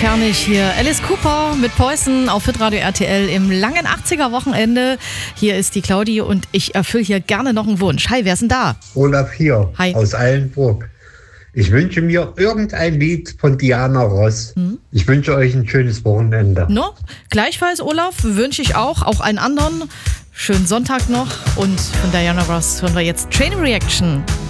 kernig hier. Alice Cooper mit Poison auf Hitradio RTL im langen 80er-Wochenende. Hier ist die Claudi und ich erfülle hier gerne noch einen Wunsch. Hi, wer ist denn da? Olaf hier, Hi. Aus Eilenburg. Ich wünsche mir irgendein Lied von Diana Ross. Ich wünsche euch ein schönes Wochenende. No? Gleichfalls, Olaf, wünsche ich auch einen anderen. Schönen Sonntag noch. Und von Diana Ross hören wir jetzt Chain Reaction.